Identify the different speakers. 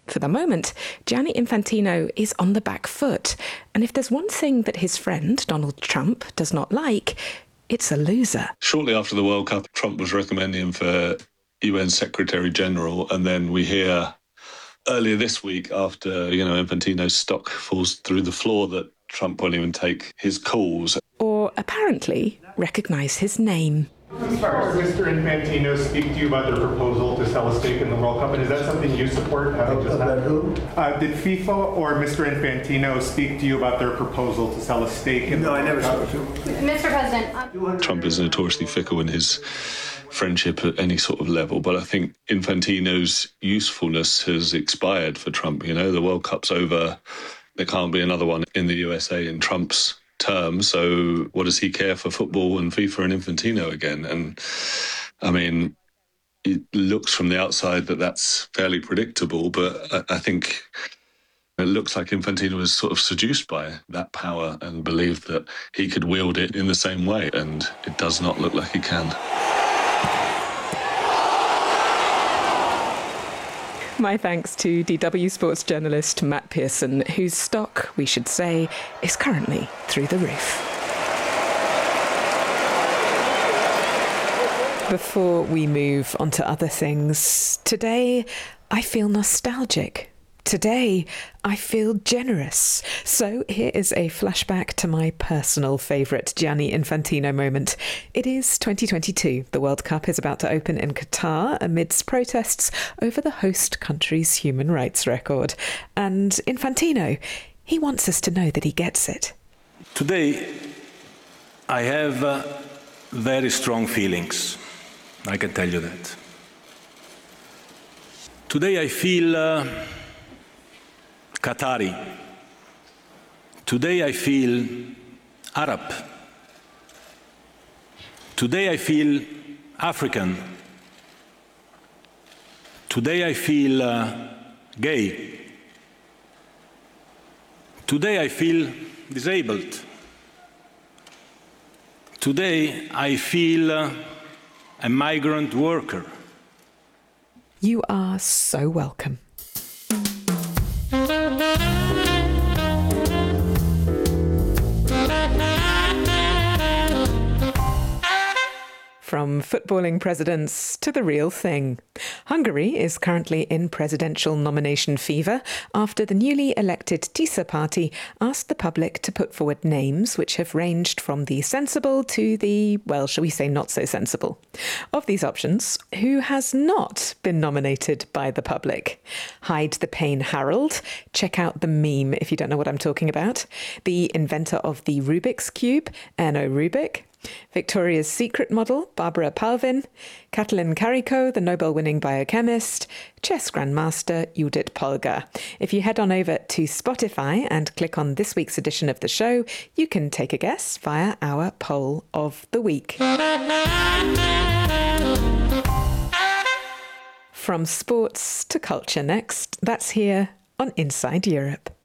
Speaker 1: For the moment, Gianni Infantino is on the back foot. And if there's one thing that his friend, Donald Trump, does not like, it's a loser.
Speaker 2: Shortly after the World Cup, Trump was recommending him for UN Secretary General. And then we hear earlier this week, after, Infantino's stock falls through the floor, that Trump won't even take his calls.
Speaker 1: Or apparently recognise his name.
Speaker 3: As far as Mr. Infantino speak to you about their proposal to sell a stake in the World Cup, and is that something you support?
Speaker 4: About who?
Speaker 3: Did FIFA or Mr. Infantino speak to you about their proposal to sell a stake in the World Cup?
Speaker 4: No, I never spoke to him.
Speaker 5: Mr. President.
Speaker 2: Trump is notoriously fickle in his friendship at any sort of level, but I think Infantino's usefulness has expired for Trump. The World Cup's over. There can't be another one in the USA in Trump's term, so what does he care for football and FIFA and Infantino again? And I mean, it looks from the outside that that's fairly predictable, but I think it looks like Infantino was sort of seduced by that power and believed that he could wield it in the same way, and it does not look like he can.
Speaker 1: My thanks to DW sports journalist Matt Pearson, whose stock, we should say, is currently through the roof. Before we move on to other things, today I feel nostalgic. Today, I feel generous. So here is a flashback to my personal favourite Gianni Infantino moment. It is 2022. The World Cup is about to open in Qatar amidst protests over the host country's human rights record. And Infantino, he wants us to know that he gets it.
Speaker 6: Today, I have very strong feelings. I can tell you that. Today, I feel Qatari. Today I feel Arab. Today I feel African. Today I feel gay. Today I feel disabled. Today I feel a migrant worker.
Speaker 1: You are so welcome. From footballing presidents to the real thing. Hungary is currently in presidential nomination fever after the newly elected TISA party asked the public to put forward names which have ranged from the sensible to the, well, shall we say not so sensible. Of these options, who has not been nominated by the public? Hide the Pain Harold. Check out the meme if you don't know what I'm talking about. The inventor of the Rubik's Cube, Erno Rubik. Victoria's Secret model, Barbara Palvin, Katalin Karikó, the Nobel-winning biochemist, chess grandmaster Judith Polgar. If you head on over to Spotify and click on this week's edition of the show, you can take a guess via our poll of the week. From sports to culture next, that's here on Inside Europe.